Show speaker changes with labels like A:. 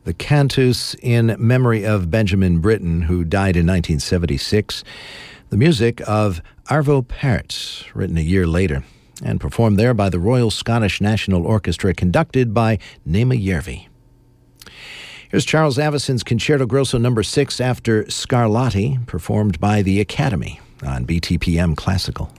A: the Cantus in memory of Benjamin Britten, who died in 1976. The music of Arvo Pärt, written a year later, and performed there by the Royal Scottish National Orchestra, conducted by Naima Järvi. Here's Charles Avison's Concerto Grosso No. 6 after Scarlatti, performed by the Academy on BTPM Classical.